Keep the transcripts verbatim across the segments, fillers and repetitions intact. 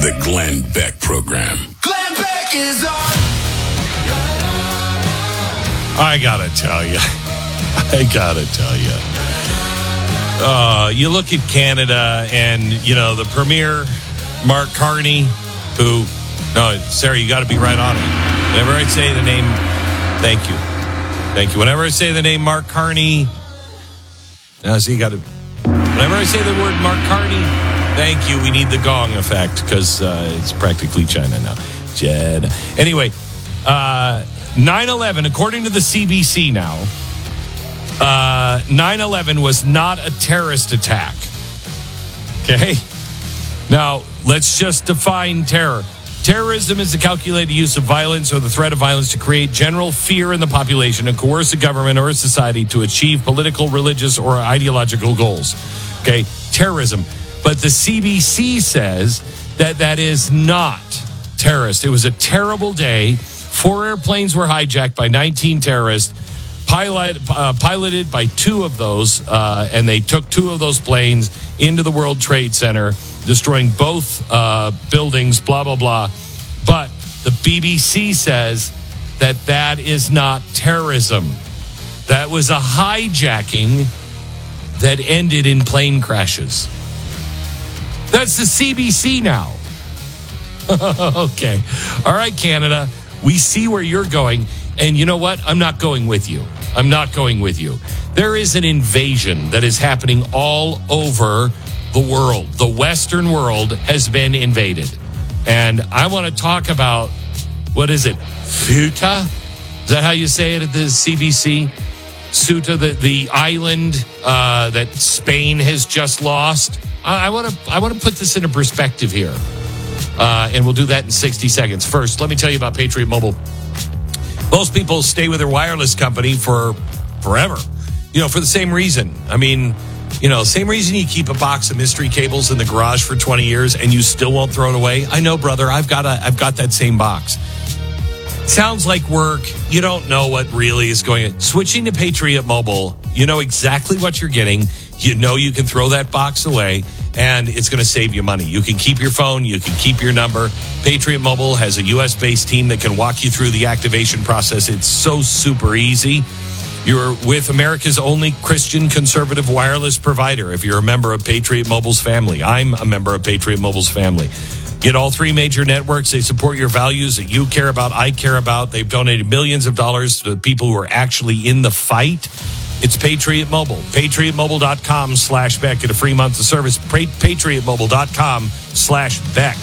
The Glenn Beck Program. Glenn Beck is on. I gotta tell you. I gotta tell you. Uh, you look at Canada and, you know, the Premier, Mark Carney, who, no, Sarah, you gotta be right on it. Whenever I say the name, thank you. Thank you. Whenever I say the name Mark Carney, now see, you gotta, whenever I say the word Mark Carney, thank you. We need the gong effect because uh, it's practically China now. Jed. Anyway, uh, nine eleven, according to the C B C now, uh, nine eleven was not a terrorist attack. Okay? Now, let's just define terror. Terrorism is the calculated use of violence or the threat of violence to create general fear in the population and coerce a government or a society to achieve political, religious, or ideological goals. Okay? Terrorism. But the C B C says that that is not terrorist. It was a terrible day. Four airplanes were hijacked by nineteen terrorists, pilot, uh, piloted by two of those, uh, and they took two of those planes into the World Trade Center, destroying both uh, buildings, blah, blah, blah. But the B B C says that that is not terrorism. That was a hijacking that ended in plane crashes. That's the C B C now. Okay. All right, Canada. We see where you're going. And you know what? I'm not going with you. I'm not going with you. There is an invasion that is happening all over the world. The Western world has been invaded. And I want to talk about, what is it? Ceuta? Is that how you say it at the C B C? Ceuta, the, the island uh, that Spain has just lost. I want to I want to put this into perspective here, uh, and we'll do that in sixty seconds. First, let me tell you about Patriot Mobile. Most people stay with their wireless company for forever, you know, for the same reason. I mean, you know, same reason you keep a box of mystery cables in the garage for twenty years and you still won't throw it away. I know, brother. I've got a I've got that same box. Sounds like work. You don't know what really is going on. Switching to Patriot Mobile, you know exactly what you're getting. You know you can throw that box away, and it's going to save you money. You can keep your phone. You can keep your number. Patriot Mobile has a U S-based team that can walk you through the activation process. It's so super easy. You're with America's only Christian conservative wireless provider if you're a member of Patriot Mobile's family. I'm a member of Patriot Mobile's family. Get all three major networks. They support your values that you care about, I care about. They've donated millions of dollars to people who are actually in the fight. It's Patriot Mobile. PatriotMobile.com slash Beck. Get a free month of service. PatriotMobile.com slash Beck.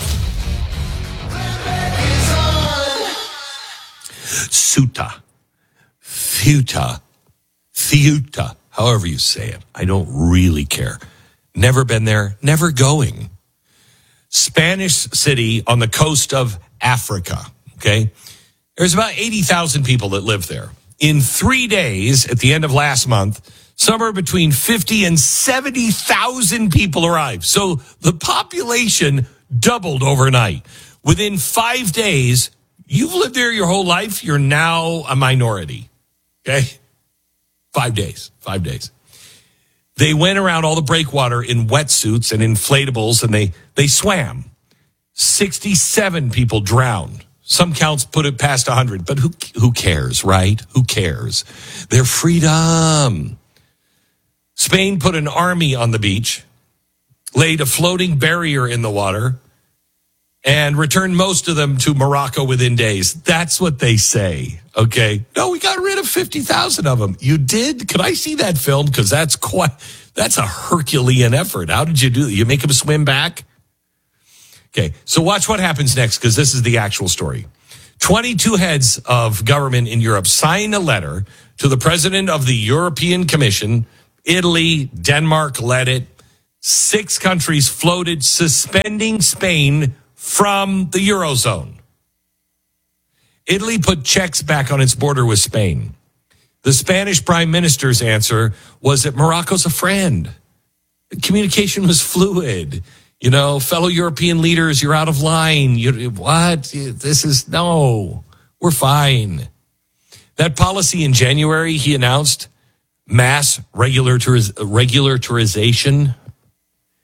Ceuta. Ceuta. Ceuta. However you say it. I don't really care. Never been there. Never going. Spanish city on the coast of Africa. Okay? There's about eighty thousand people that live there. In three days, at the end of last month, somewhere between fifty and seventy thousand people arrived. So the population doubled overnight. Within five days, you've lived there your whole life, you're now a minority. Okay? Five days. Five days. They went around all the breakwater in wetsuits and inflatables, and they, they swam. sixty-seven people drowned. Some counts put it past one hundred, but who who cares, right? Who cares? Their freedom. Spain put an army on the beach, laid a floating barrier in the water, and returned most of them to Morocco within days. That's what they say, okay? No, we got rid of fifty thousand of them. You did? Could I see that film? Because that's quite, that's a Herculean effort. How did you do that? You make them swim back? Okay, so watch what happens next, because this is the actual story. twenty-two heads of government in Europe sign a letter to the president of the European Commission. Italy, Denmark led it. Six countries floated, suspending Spain from the Eurozone. Italy put checks back on its border with Spain. The Spanish prime minister's answer was that Morocco's a friend. Communication was fluid. You know, fellow European leaders, you're out of line. You, what? This is, no, we're fine. That policy in January, he announced mass regulators, regulatorization.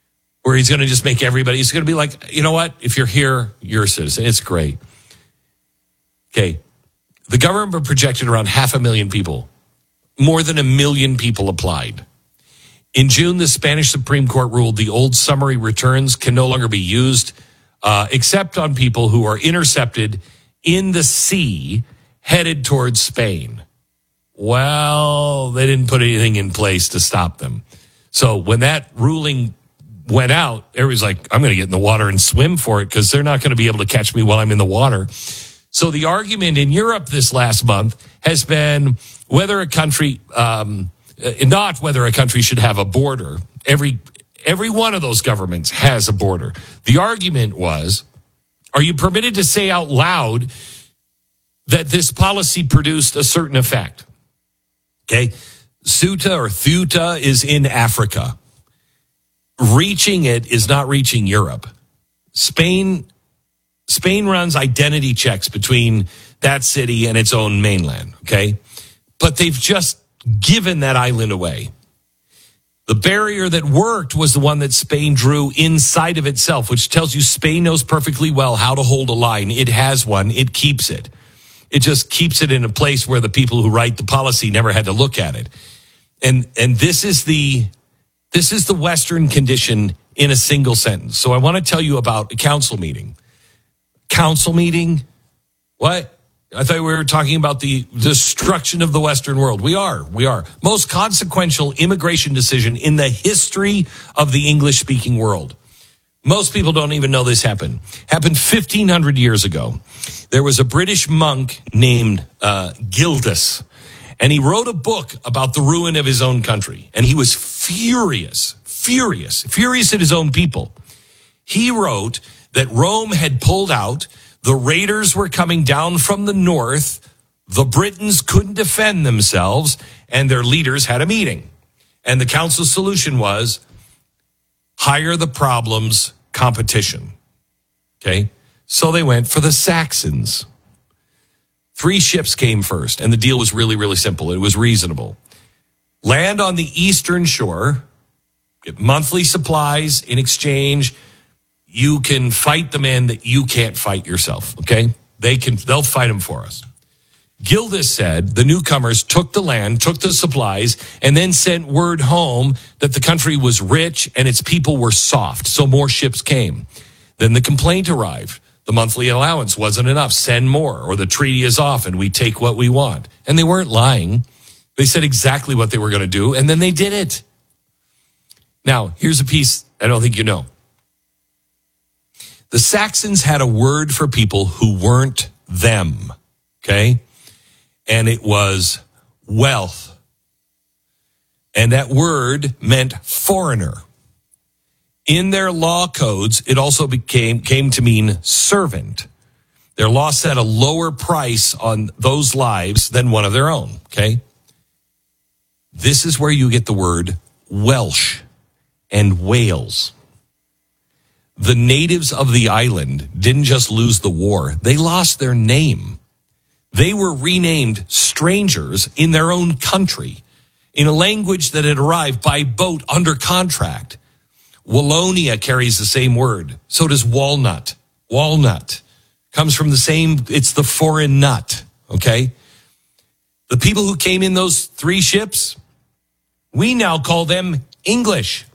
where he's going to just make everybody, he's going to be like, you know what? If you're here, you're a citizen. It's great. Okay. The government projected around half a million people. More than a million people applied. In June, the Spanish Supreme Court ruled the old summary returns can no longer be used uh, except on people who are intercepted in the sea headed towards Spain. Well, they didn't put anything in place to stop them. So when that ruling went out, everybody's like, I'm going to get in the water and swim for it because they're not going to be able to catch me while I'm in the water. So the argument in Europe this last month has been whether a country, um, not whether a country should have a border. Every every one of those governments has a border. The argument was, are you permitted to say out loud that this policy produced a certain effect? Okay. Ceuta or Ceuta is in Africa. Reaching it is not reaching Europe. Spain, Spain runs identity checks between that city and its own mainland. Okay. But they've just given that island away. The barrier that worked was the one that Spain drew inside of itself, which tells you Spain knows perfectly well how to hold a line. It has one. It keeps it. It just keeps it in a place where the people who write the policy never had to look at it. And and this is the this is the Western condition in a single sentence. So I want to tell you about a council meeting. Council meeting? What? I thought we were talking about the destruction of the Western world. We are. We are. Most consequential immigration decision in the history of the English-speaking world. Most people don't even know this happened. Happened fifteen hundred years ago. There was a British monk named uh, Gildas, and he wrote a book about the ruin of his own country. And he was furious, furious, furious at his own people. He wrote that Rome had pulled out. The raiders were coming down from the north. The Britons couldn't defend themselves, and their leaders had a meeting. And the council's solution was hire the problems competition. Okay? So they went for the Saxons. Three ships came first, and the deal was really, really simple. It was reasonable. Land on the eastern shore, get monthly supplies in exchange. You can fight the men that you can't fight yourself, okay? They can, they'll fight them for us. Gildas said the newcomers took the land, took the supplies, and then sent word home that the country was rich and its people were soft, so more ships came. Then the complaint arrived. The monthly allowance wasn't enough. Send more, or the treaty is off and we take what we want. And they weren't lying. They said exactly what they were going to do, and then they did it. Now, here's a piece I don't think you know. The Saxons had a word for people who weren't them, okay? And it was wealth. And that word meant foreigner. In their law codes, it also became came to mean servant. Their law set a lower price on those lives than one of their own, okay? This is where you get the word Welsh and Wales. The natives of the island didn't just lose the war. They lost their name. They were renamed strangers in their own country in a language that had arrived by boat under contract. Wallonia carries the same word. So does walnut. Walnut comes from the same, it's the foreign nut, okay? The people who came in those three ships, we now call them English.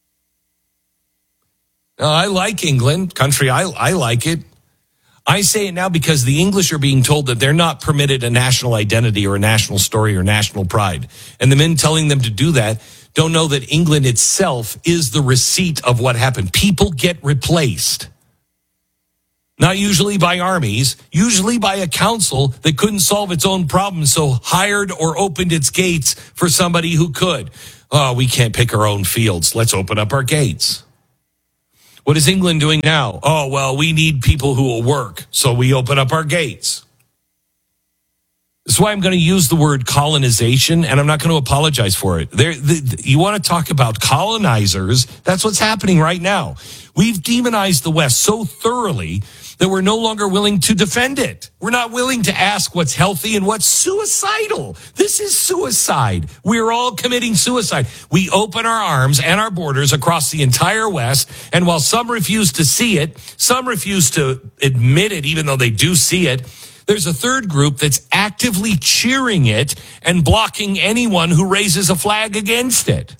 Now, I like England, country, I, I like it. I say it now because the English are being told that they're not permitted a national identity or a national story or national pride. And the men telling them to do that don't know that England itself is the receipt of what happened. People get replaced. Not usually by armies, usually by a council that couldn't solve its own problems, so hired or opened its gates for somebody who could. Oh, we can't pick our own fields. Let's open up our gates. What is England doing now? Oh, well, we need people who will work, so we open up our gates. This is why I'm going to use the word colonization, and I'm not going to apologize for it. There, the, you want to talk about colonizers? That's what's happening right now. We've demonized the West so thoroughly that we're no longer willing to defend it. We're not willing to ask what's healthy and what's suicidal. This is suicide. We're all committing suicide. We open our arms and our borders across the entire West, and while some refuse to see it, some refuse to admit it, even though they do see it, there's a third group that's actively cheering it and blocking anyone who raises a flag against it.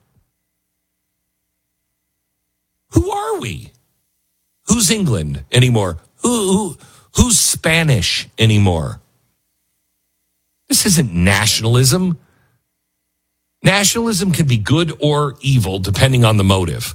Who are we? Who's England anymore? Who, who, who's Spanish anymore? This isn't nationalism. Nationalism can be good or evil depending on the motive.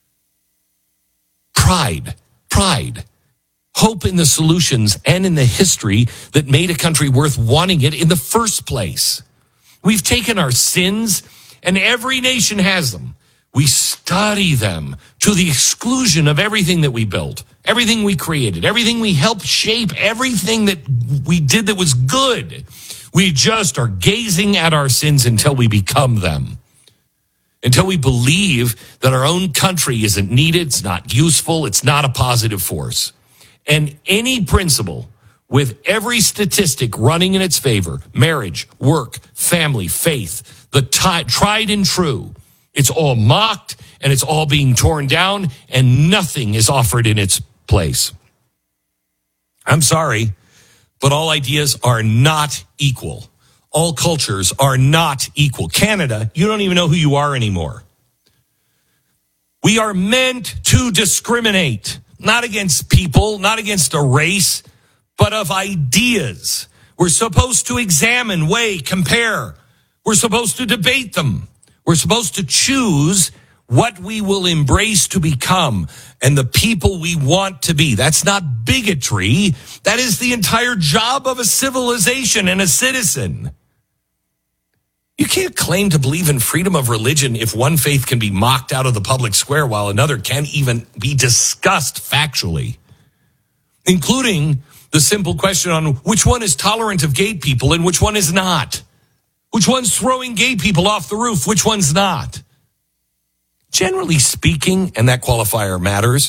Pride, pride, hope in the solutions and in the history that made a country worth wanting it in the first place. We've taken our sins, and every nation has them. We study them to the exclusion of everything that we built, everything we created, everything we helped shape, everything that we did that was good. We just are gazing at our sins until we become them. Until we believe that our own country isn't needed, it's not useful, it's not a positive force. And any principle with every statistic running in its favor, marriage, work, family, faith, the t- tried and true, it's all mocked and it's all being torn down and nothing is offered in its place. I'm sorry, but all ideas are not equal. All cultures are not equal. Canada, you don't even know who you are anymore. We are meant to discriminate, not against people, not against a race, but of ideas. We're supposed to examine, weigh, compare. We're supposed to debate them. We're supposed to choose what we will embrace to become and the people we want to be. That's not bigotry. That is the entire job of a civilization and a citizen. You can't claim to believe in freedom of religion if one faith can be mocked out of the public square while another can't even be discussed factually, including the simple question on which one is tolerant of gay people and which one is not. Which one's throwing gay people off the roof? Which one's not? Generally speaking, and that qualifier matters,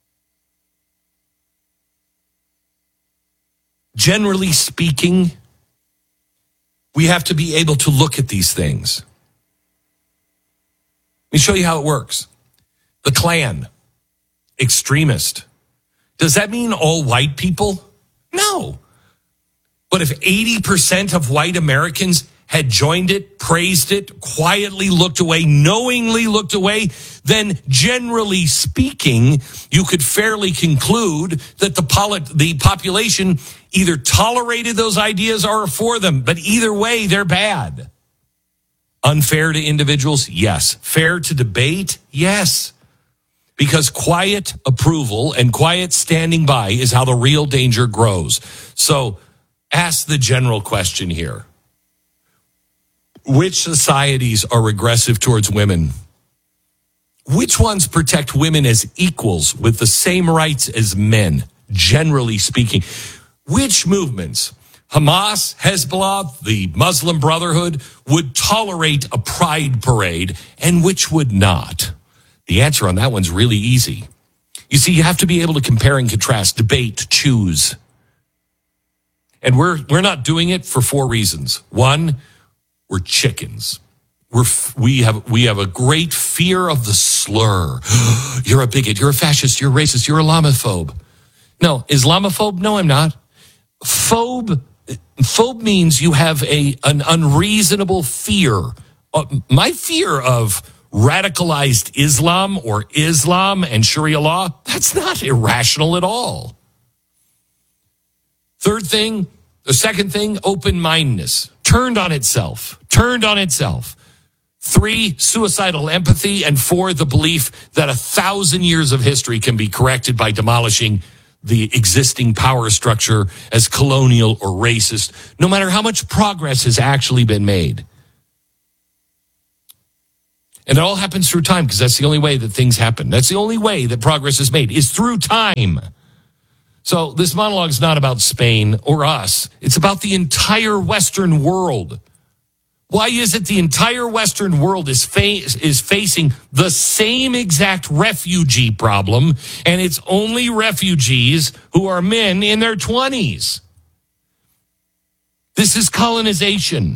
generally speaking, we have to be able to look at these things. Let me show you how it works. The Klan, extremist. Does that mean all white people? No. But if eighty percent of white Americans had joined it, praised it, quietly looked away, knowingly looked away, then generally speaking, you could fairly conclude that the polit- the population either tolerated those ideas or are for them. But either way, they're bad. Unfair to individuals? Yes. Fair to debate? Yes. Because quiet approval and quiet standing by is how the real danger grows. So ask the general question here. Which societies are regressive towards women? Which ones protect women as equals with the same rights as men, generally speaking? Which movements, Hamas, Hezbollah, the Muslim Brotherhood, would tolerate a pride parade and which would not? The answer on that one's really easy. You see, you have to be able to compare and contrast, debate, choose. And we're we're not doing it for four reasons. One, we're chickens. We're, we have we have a great fear of the slur. You're a bigot. You're a fascist. You're a racist. You're a Islamophobe. No, Islamophobe? No, I'm not. Phobe, phobe means you have a an unreasonable fear. Uh, my fear of radicalized Islam or Islam and Sharia law, that's not irrational at all. Third thing, the second thing, open-mindedness. Turned on itself. Turned on itself. Three, suicidal empathy. And four, the belief that a thousand years of history can be corrected by demolishing the existing power structure as colonial or racist, no matter how much progress has actually been made. And it all happens through time because that's the only way that things happen. That's the only way that progress is made is through time. So this monologue is not about Spain or us. It's about the entire Western world. Why is it the entire Western world is fa- is facing the same exact refugee problem, and it's only refugees who are men in their twenties? This is colonization.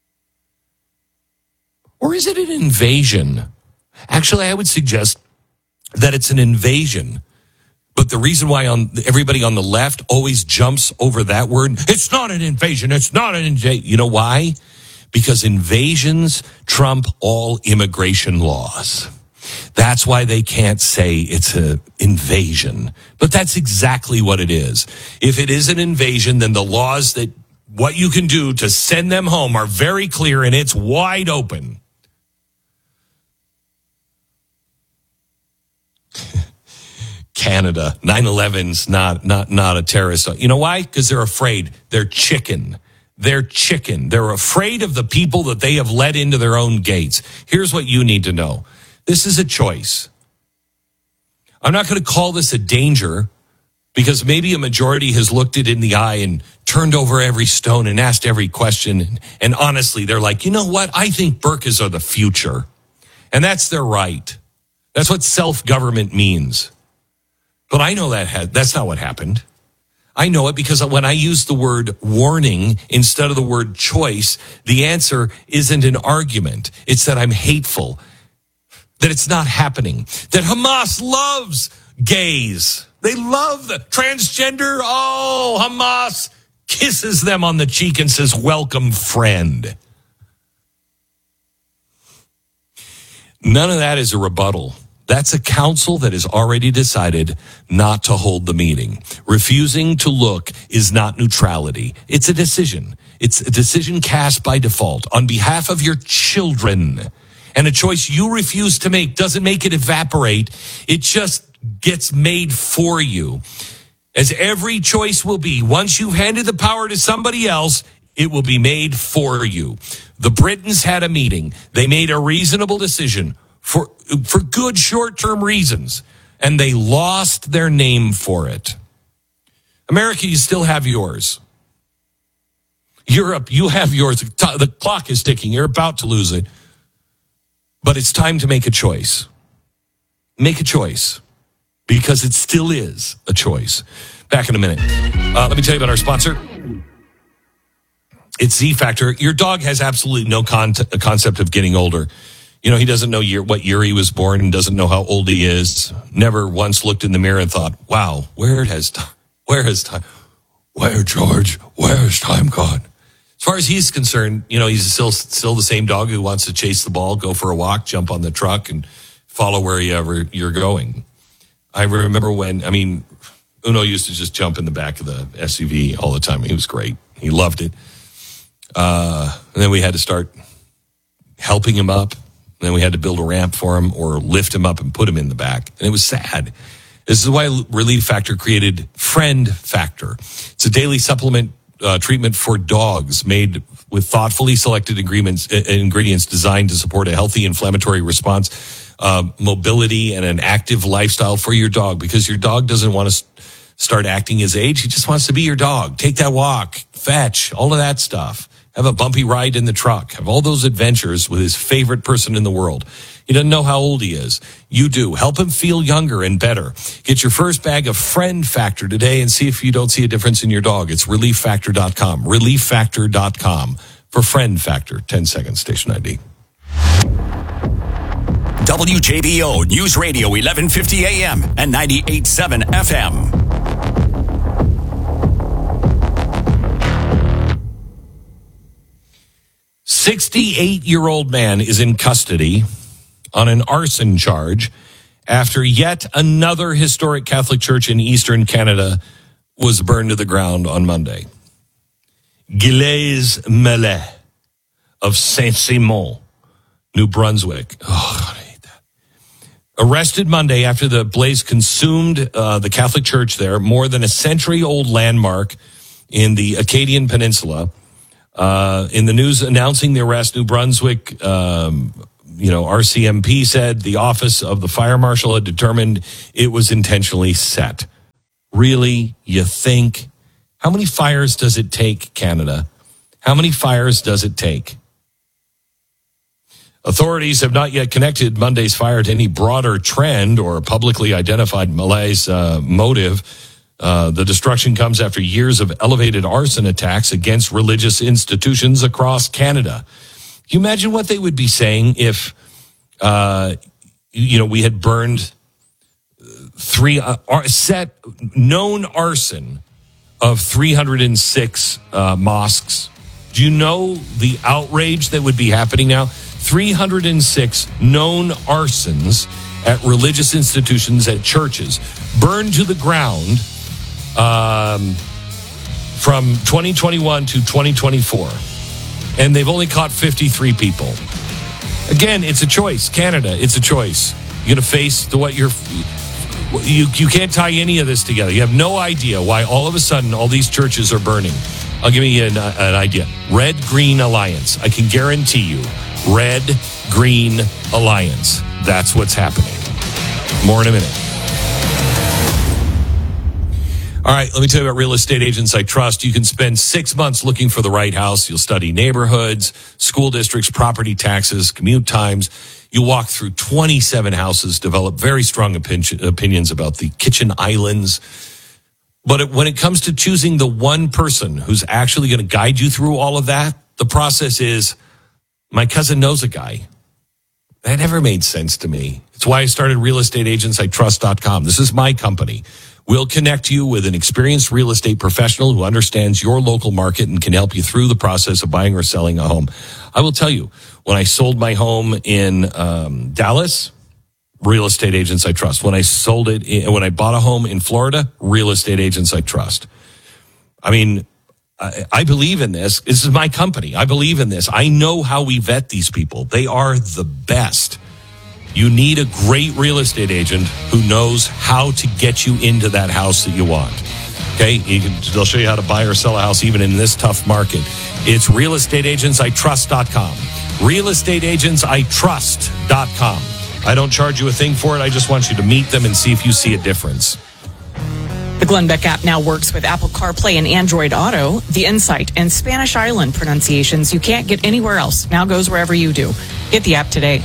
Or is it an invasion? Actually, I would suggest that it's an invasion. But the reason why on everybody on the left always jumps over that word, it's not an invasion, it's not an invasion. You know why? Because invasions trump all immigration laws. That's why they can't say it's an invasion. But that's exactly what it is. If it is an invasion, then the laws that what you can do to send them home are very clear, and it's wide open. Canada, nine eleven's not, not, not a terrorist. You know why? Because they're afraid. They're chicken. They're chicken. They're afraid of the people that they have let into their own gates. Here's what you need to know. This is a choice. I'm not going to call this a danger because maybe a majority has looked it in the eye and turned over every stone and asked every question. And, and honestly, they're like, you know what? I think burqas are the future. And that's their right. That's what self-government means. But I know that had, that's not what happened. I know it because when I use the word warning instead of the word choice, the answer isn't an argument. It's that I'm hateful, that it's not happening, that Hamas loves gays. They love the transgender. Oh, Hamas kisses them on the cheek and says, welcome, friend. None of that is a rebuttal. That's a council that has already decided not to hold the meeting. Refusing to look is not neutrality. It's a decision. It's a decision cast by default on behalf of your children. And a choice you refuse to make doesn't make it evaporate. It just gets made for you. As every choice will be, once you've handed the power to somebody else, it will be made for you. The Britons had a meeting. They made a reasonable decision. For for good short-term reasons, and they lost their name for it. America, you still have yours. Europe, you have yours. The clock is ticking. You're about to lose it. But it's time to make a choice. Make a choice, because it still is a choice. Back in a minute. Uh, let me tell you about our sponsor. It's Z Factor. Your dog has absolutely no con- concept of getting older. You know, he doesn't know year, what year he was born and doesn't know how old he is. Never once looked in the mirror and thought, wow, where has time, where has time, where, George, where has time gone? As far as he's concerned, you know, he's still still the same dog who wants to chase the ball, go for a walk, jump on the truck, and follow wherever you're going. I remember when, I mean, Uno used to just jump in the back of the S U V all the time. He was great. He loved it. Uh, and then we had to start helping him up. Then we had to build a ramp for him or lift him up and put him in the back. And it was sad. This is why Relief Factor created Friend Factor. It's a daily supplement uh, treatment for dogs made with thoughtfully selected ingredients, uh, ingredients designed to support a healthy inflammatory response, uh, mobility, and an active lifestyle for your dog. Because your dog doesn't want to start acting his age. He just wants to be your dog. Take that walk, fetch, all of that stuff. Have a bumpy ride in the truck. Have all those adventures with his favorite person in the world. He doesn't know how old he is. You do. Help him feel younger and better. Get your first bag of Friend Factor today and see if you don't see a difference in your dog. It's relief factor dot com. relief factor dot com for Friend Factor. ten seconds, station I D. W J B O News Radio eleven fifty A M and ninety-eight point seven F M. sixty-eight-year-old man is in custody on an arson charge after yet another historic Catholic church in eastern Canada was burned to the ground on Monday. Gilles Mellet of Saint-Simon, New Brunswick. Oh, God, I hate that. Arrested Monday after the blaze consumed uh, the Catholic church there, more than a century-old landmark in the Acadian Peninsula. Uh, in the news announcing the arrest, New Brunswick, um, you know, R C M P said the office of the fire marshal had determined it was intentionally set. Really? You think? How many fires does it take, Canada? How many fires does it take? Authorities have not yet connected Monday's fire to any broader trend or publicly identified malaise uh, motive. Uh, the destruction comes after years of elevated arson attacks against religious institutions across Canada. Can you imagine what they would be saying if, uh, you know, we had burned three uh, set known arson of three hundred six uh, mosques? Do you know the outrage that would be happening now? three hundred six known arsons at religious institutions, at churches, burned to the ground um, from twenty twenty-one to twenty twenty-four. And they've only caught fifty-three people. Again, it's a choice. Canada, it's a choice. You're going to face the what you're... You, you can't tie any of this together. You have no idea why all of a sudden all these churches are burning. I'll give you an, an idea. Red Green Alliance. I can guarantee you. Red Green Alliance. That's what's happening. More in a minute. All right, let me tell you about Real Estate Agents I Trust. You can spend six months looking for the right house. You'll study neighborhoods, school districts, property taxes, commute times. You walk through twenty-seven houses, develop very strong opin- opinions about the kitchen islands. But it, when it comes to choosing the one person who's actually going to guide you through all of that, the process is, my cousin knows a guy. That never made sense to me. It's why I started real estate agents I trust dot com. This is my company. We'll connect you with an experienced real estate professional who understands your local market and can help you through the process of buying or selling a home. I will tell you, when I sold my home in um, Dallas, Real Estate Agents I Trust. When I sold it, in, when I bought a home in Florida, Real Estate Agents I Trust. I mean, I, I believe in this. This is my company. I believe in this. I know how we vet these people. They are the best. You need a great real estate agent who knows how to get you into that house that you want. Okay? You can, they'll show you how to buy or sell a house even in this tough market. It's Real Estate Agents I Trust dot com. Real Estate Agents I Trust dot com. I don't charge you a thing for it. I just want you to meet them and see if you see a difference. The Glenn Beck app now works with Apple CarPlay and Android Auto. The Insight and Spanish Island pronunciations you can't get anywhere else now goes wherever you do. Get the app today.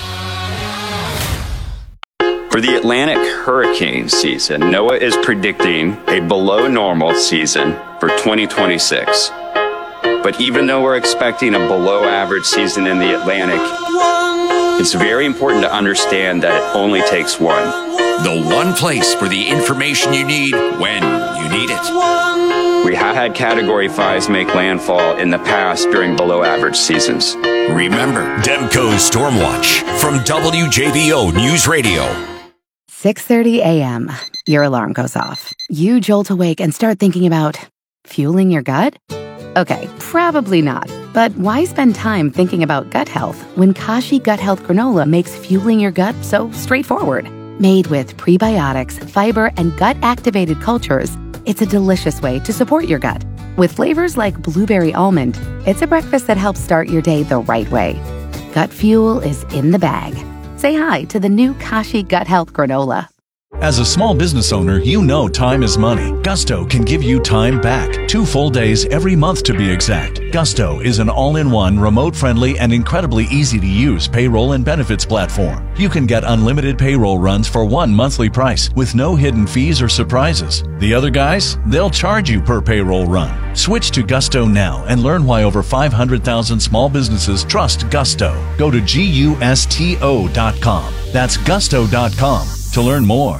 For the Atlantic hurricane season, NOAA is predicting a below normal season for twenty twenty-six. But even though we're expecting a below average season in the Atlantic, it's very important to understand that it only takes one. The one place for the information you need when you need it. We have had Category fives make landfall in the past during below average seasons. Remember, Demco's Stormwatch from W J B O News Radio. six thirty a.m. Your alarm goes off. You jolt awake and start thinking about fueling your gut? Okay, probably not. But why spend time thinking about gut health when Kashi Gut Health Granola makes fueling your gut so straightforward? Made with prebiotics, fiber, and gut-activated cultures, it's a delicious way to support your gut. With flavors like blueberry almond, it's a breakfast that helps start your day the right way. Gut fuel is in the bag. Say hi to the new Kashi Gut Health Granola. As a small business owner, you know time is money. Gusto can give you time back. Two full days every month to be exact. Gusto is an all-in-one, remote-friendly, and incredibly easy-to-use payroll and benefits platform. You can get unlimited payroll runs for one monthly price with no hidden fees or surprises. The other guys, they'll charge you per payroll run. Switch to Gusto now and learn why over five hundred thousand small businesses trust Gusto. Go to gusto dot com. That's gusto dot com to learn more.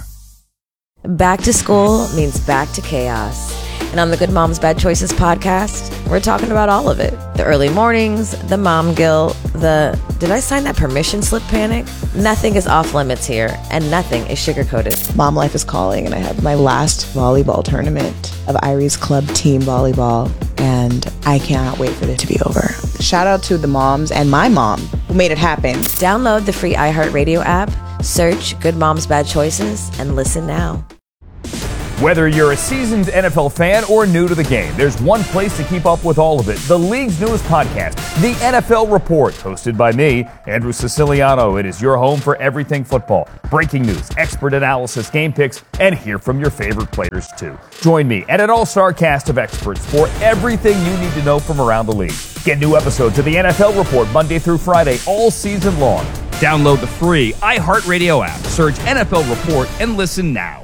Back to school means back to chaos. And on the Good Moms Bad Choices podcast, we're talking about all of it. The early mornings, the mom guilt, the did I sign that permission slip panic? Nothing is off limits here, and nothing is sugar-coated. Mom life is calling, and I have my last volleyball tournament of Irie's Club team volleyball, and I cannot wait for it to be over. Shout out to the moms and my mom who made it happen. Download the free iHeartRadio app, search Good Moms Bad Choices, and listen now. Whether you're a seasoned N F L fan or new to the game, there's one place to keep up with all of it. The league's newest podcast, The N F L Report, hosted by me, Andrew Siciliano. It is your home for everything football. Breaking news, expert analysis, game picks, and hear from your favorite players too. Join me and an all-star cast of experts for everything you need to know from around the league. Get new episodes of The N F L Report Monday through Friday all season long. Download the free iHeartRadio app, search N F L Report, and listen now.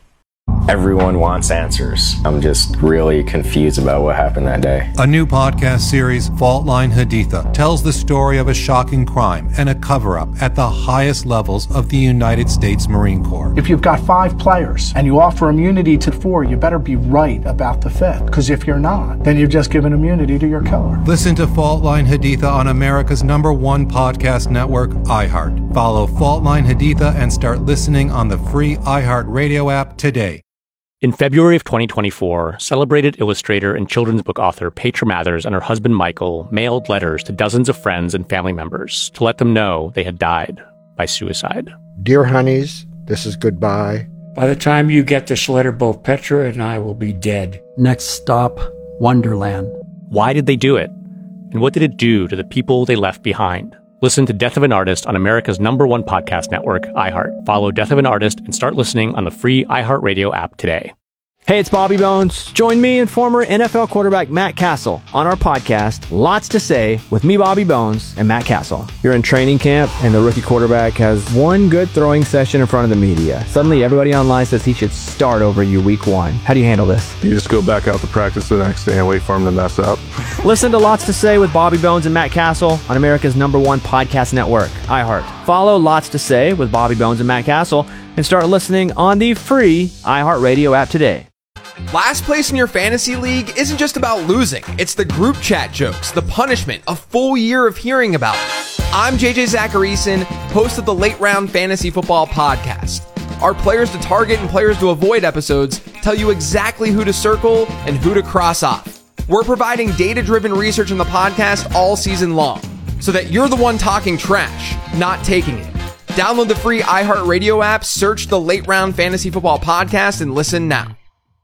Everyone wants answers. I'm just really confused about what happened that day. A new podcast series, Fault Line Haditha, tells the story of a shocking crime and a cover-up at the highest levels of the United States Marine Corps. If you've got five players and you offer immunity to four, you better be right about the fifth. Because if you're not, then you've just given immunity to your killer. Listen to Fault Line Haditha on America's number one podcast network, iHeart. Follow Fault Line Haditha and start listening on the free iHeartRadio app today. In February of twenty twenty-four, celebrated illustrator and children's book author Petra Mathers and her husband Michael mailed letters to dozens of friends and family members to let them know they had died by suicide. Dear honeys, this is goodbye. By the time you get this letter, both Petra and I will be dead. Next stop, Wonderland. Why did they do it? And what did it do to the people they left behind? Listen to Death of an Artist on America's number one podcast network, iHeart. Follow Death of an Artist and start listening on the free iHeartRadio app today. Hey, it's Bobby Bones. Join me and former N F L quarterback Matt Castle on our podcast, Lots to Say, with me, Bobby Bones, and Matt Castle. You're in training camp, and the rookie quarterback has one good throwing session in front of the media. Suddenly, everybody online says he should start over you week one. How do you handle this? You just go back out to practice the next day and wait for him to mess up. Listen to Lots to Say with Bobby Bones and Matt Castle on America's number one podcast network, iHeart. Follow Lots to Say with Bobby Bones and Matt Castle and start listening on the free iHeartRadio app today. Last place in your fantasy league isn't just about losing. It's the group chat jokes, the punishment, a full year of hearing about it. I'm J J Zacharyson, host of the Late Round Fantasy Football Podcast. Our players to target and players to avoid episodes tell you exactly who to circle and who to cross off. We're providing data-driven research in the podcast all season long, so that you're the one talking trash, not taking it. Download the free iHeartRadio app, search the Late Round Fantasy Football Podcast, and listen now.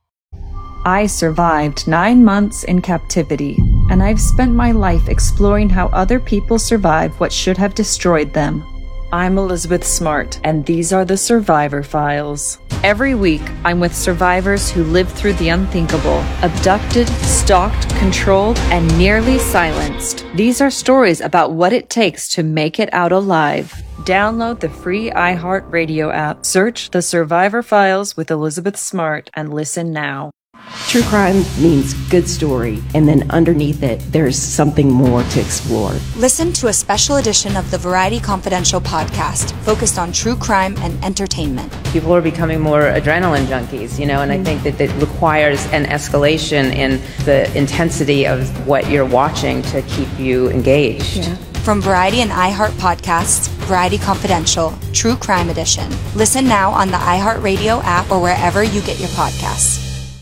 I survived nine months in captivity, and I've spent my life exploring how other people survive what should have destroyed them. I'm Elizabeth Smart, and these are the Survivor Files. Every week, I'm with survivors who lived through the unthinkable, abducted, stalked, controlled, and nearly silenced. These are stories about what it takes to make it out alive. Download the free iHeartRadio app, search The Survivor Files with Elizabeth Smart, and listen now. True crime means good story, and then underneath it, there's something more to explore. Listen to a special edition of the Variety Confidential podcast focused on true crime and entertainment. People are becoming more adrenaline junkies, you know, and I think that it requires an escalation in the intensity of what you're watching to keep you engaged. Yeah. From Variety and iHeart Podcasts, Variety Confidential, True Crime Edition. Listen now on the iHeartRadio app or wherever you get your podcasts.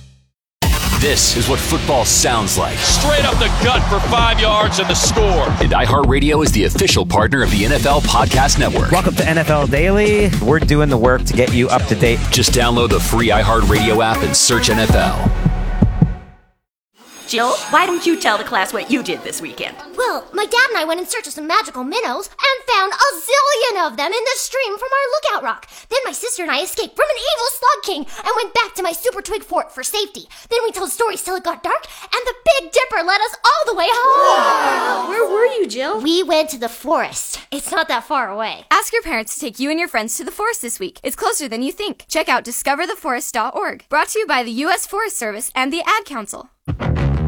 This is what football sounds like. Straight up the gut for five yards and the score. And iHeartRadio is the official partner of the N F L Podcast Network. Welcome to N F L Daily. We're doing the work to get you up to date. Just download the free iHeartRadio app and search N F L. Jill, why don't you tell the class what you did this weekend? Well, my dad and I went in search of some magical minnows and found a zillion of them in the stream from our lookout rock. Then my sister and I escaped from an evil slug king and went back to my super twig fort for safety. Then we told stories till it got dark, and the Big Dipper led us all the way home. Wow. Where were you, Jill? We went to the forest. It's not that far away. Ask your parents to take you and your friends to the forest this week. It's closer than you think. Check out discover the forest dot org. Brought to you by the U S Forest Service and the Ad Council.